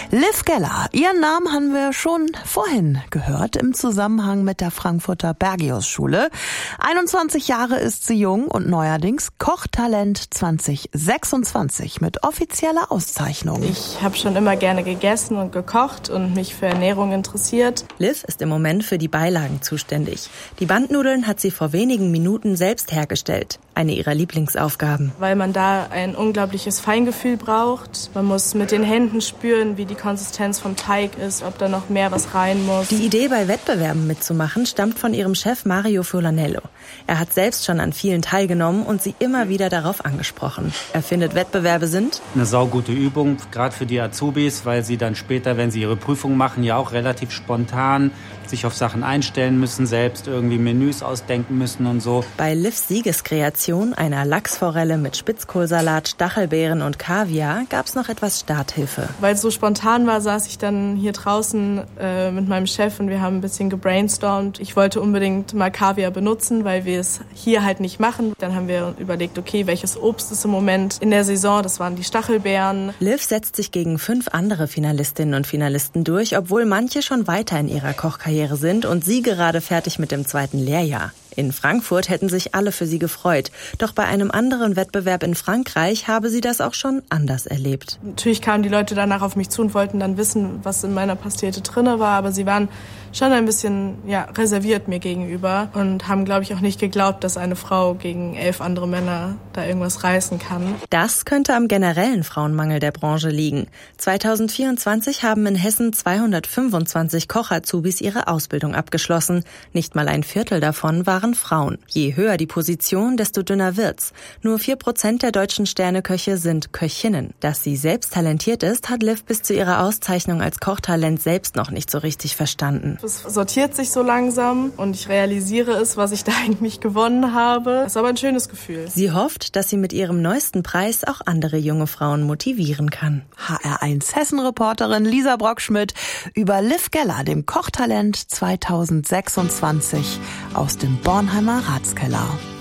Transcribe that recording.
Liv Geller, ihren Namen haben wir schon vorhin gehört im Zusammenhang mit der Frankfurter Bergius-Schule. 21 Jahre ist sie jung und neuerdings Kochtalent 2026 mit offizieller Auszeichnung. Ich habe schon immer gerne gegessen und gekocht und mich für Ernährung interessiert. Liv ist im Moment für die Beilagen zuständig. Die Bandnudeln hat sie vor wenigen Minuten selbst hergestellt. Eine ihrer Lieblingsaufgaben. Weil man da ein unglaubliches Feingefühl braucht. Man muss mit den Händen spüren, wie die Konsistenz vom Teig ist, ob da noch mehr was rein muss. Die Idee, bei Wettbewerben mitzumachen, stammt von ihrem Chef Mario Furlanello. Er hat selbst schon an vielen teilgenommen und sie immer wieder darauf angesprochen. Er findet, Wettbewerbe sind eine saugute Übung, gerade für die Azubis, weil sie dann später, wenn sie ihre Prüfung machen, ja auch relativ spontan sich auf Sachen einstellen müssen, selbst irgendwie Menüs ausdenken müssen und so. Bei Livs Siegeskreation, einer Lachsforelle mit Spitzkohlsalat, Stachelbeeren und Kaviar, gab es noch etwas Starthilfe. Weil es so spontan war, saß ich dann hier draußen mit meinem Chef und wir haben ein bisschen gebrainstormt. Ich wollte unbedingt mal Kaviar benutzen, weil wir es hier halt nicht machen. Dann haben wir überlegt, okay, welches Obst ist im Moment in der Saison? Das waren die Stachelbeeren. Liv setzt sich gegen 5 andere Finalistinnen und Finalisten durch, obwohl manche schon weiter in ihrer Kochkarriere sind und sie gerade fertig mit dem 2. Lehrjahr. In Frankfurt hätten sich alle für sie gefreut. Doch bei einem anderen Wettbewerb in Frankreich habe sie das auch schon anders erlebt. Natürlich kamen die Leute danach auf mich zu und wollten dann wissen, was in meiner Pastete drinne war. Aber sie waren schon ein bisschen reserviert mir gegenüber und haben, glaube ich, auch nicht geglaubt, dass eine Frau gegen 11 andere Männer da irgendwas reißen kann. Das könnte am generellen Frauenmangel der Branche liegen. 2024 haben in Hessen 225 Koch-Azubis ihre Ausbildung abgeschlossen. Nicht mal ein Viertel davon waren Frauen. Je höher die Position, desto dünner wird's. Nur 4% der deutschen Sterneköche sind Köchinnen. Dass sie selbst talentiert ist, hat Liv bis zu ihrer Auszeichnung als Kochtalent selbst noch nicht so richtig verstanden. Es sortiert sich so langsam und ich realisiere es, was ich da eigentlich gewonnen habe. Es ist aber ein schönes Gefühl. Sie hofft, dass sie mit ihrem neuesten Preis auch andere junge Frauen motivieren kann. HR1 Hessen-Reporterin Lisa Brockschmidt über Liv Geller, dem Kochtalent 2026 aus dem Bornheimer Ratskeller.